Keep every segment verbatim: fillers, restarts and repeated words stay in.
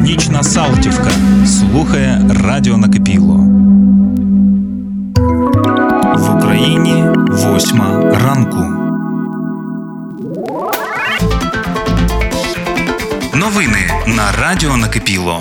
Північна Салтівка. Слухає радіо Накипіло. В Україні восьма ранку. Новини на радіо Накипіло.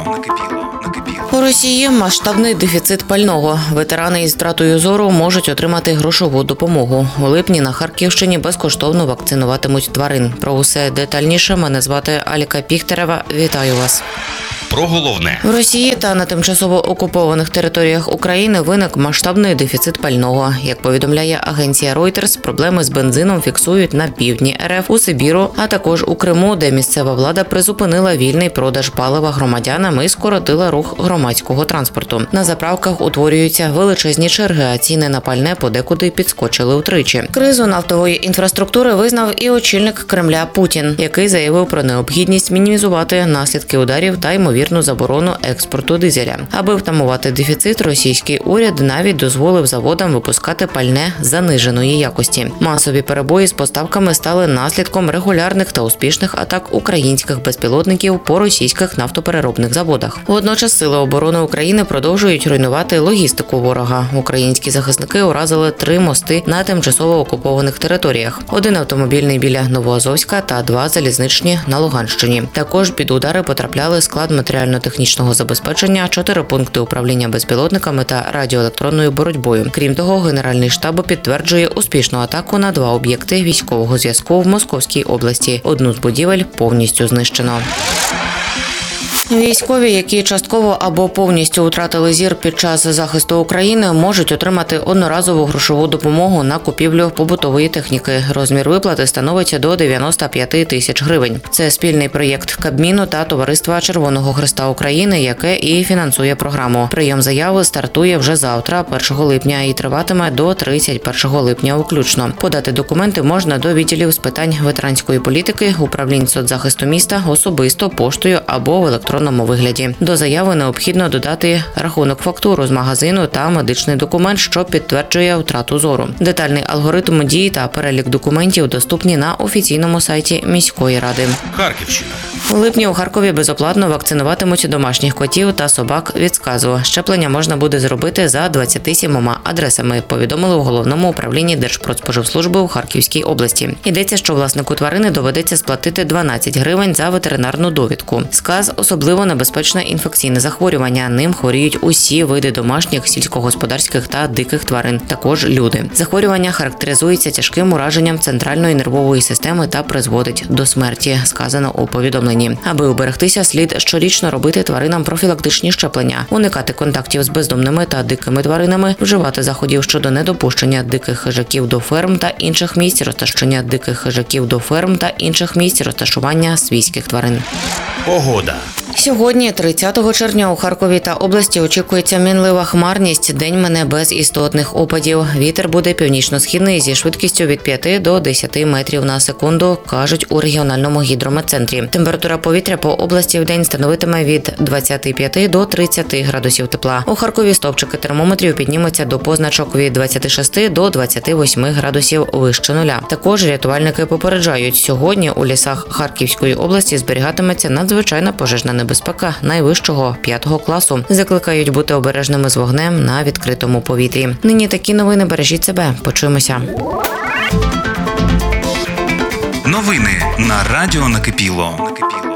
У Росії масштабний дефіцит пального. Ветерани із втратою зору можуть отримати грошову допомогу. У липні на Харківщині безкоштовно вакцинуватимуть тварин. Про усе детальніше мене звати Аліка Піхтерева. Вітаю вас. Про головне. В Росії та на тимчасово окупованих територіях України виник масштабний дефіцит пального. Як повідомляє агенція Reuters, проблеми з бензином фіксують на півдні РФ, у Сибіру, а також у Криму, де місцева влада призупинила вільний продаж палива громадянам і скоротила рух громадського транспорту. На заправках утворюються величезні черги, а ціни на пальне подекуди підскочили утричі. Кризу нафтової інфраструктури визнав і очільник Кремля Путін, який заявив про необхідність мінімізувати наслідки ударів та ймовірно заборону експорту дизеля. Аби втамувати дефіцит, російський уряд навіть дозволив заводам випускати пальне заниженої якості. Масові перебої з поставками стали наслідком регулярних та успішних атак українських безпілотників по російських нафтопереробних заводах. Водночас Сили оборони України продовжують руйнувати логістику ворога. Українські захисники уразили три мости на тимчасово окупованих територіях. Один автомобільний біля Новоазовська та два залізничні на Луганщині. Також під удари потрапляли склад матеріально-технічного забезпечення, чотири пункти управління безпілотниками та радіоелектронною боротьбою. Крім того, Генеральний штаб підтверджує успішну атаку на два об'єкти військового зв'язку в Московській області. Одну з будівель повністю знищено. Військові, які частково або повністю втратили зір під час захисту України, можуть отримати одноразову грошову допомогу на купівлю побутової техніки. Розмір виплати становить до дев'яноста п'яти тисяч гривень. Це спільний проєкт Кабміну та Товариства Червоного Хреста України, яке і фінансує програму. Прийом заяви стартує вже завтра, першого липня, і триватиме до тридцять першого липня включно. Подати документи можна до відділів з питань ветеранської політики, управлінь соцзахисту міста, особисто, поштою або в електронному вигляді. До заяви необхідно додати рахунок фактуру з магазину та медичний документ, що підтверджує втрату зору. Детальний алгоритм дій та перелік документів доступні на офіційному сайті міської ради. Харківщина. У липні у Харкові безоплатно вакцинуватимуть домашніх котів та собак від сказу. Щеплення можна буде зробити за двадцятьма сімома адресами, повідомили у Головному управлінні Держпродспоживслужби у Харківській області. Йдеться, що власнику тварини доведеться сплатити дванадцять гривень за ветеринарну довідку. Сказ – особливо небезпечне інфекційне захворювання. Ним хворіють усі види домашніх, сільськогосподарських та диких тварин, також люди. Захворювання характеризується тяжким ураженням центральної нервової системи та призводить до смерті, сказано у повідомленні. Аби уберегтися, слід щорічно робити тваринам профілактичні щеплення, уникати контактів з бездомними та дикими тваринами, вживати заходів щодо недопущення диких хижаків до ферм та інших місць розташування диких хижаків до ферм та інших місць розташування свійських тварин. Погода. Сьогодні, тридцятого червня, у Харкові та області очікується мінлива хмарність. День мине без істотних опадів. Вітер буде північно-східний зі швидкістю від п'яти до десяти метрів на секунду, кажуть у регіональному гідрометцентрі. Температура повітря по області в день становитиме від двадцяти п'яти до тридцяти градусів тепла. У Харкові стовпчики термометрів піднімуться до позначок від двадцяти шести до двадцяти восьми градусів вище нуля. Також рятувальники попереджають, сьогодні у лісах Харківської області зберігатиметься надзвичайна пожежна небезпека найвищого п'ятого класу. Закликають бути обережними з вогнем на відкритому повітрі. Нині такі новини. Бережіть себе. Почуємося. Новини на радіо Накипіло.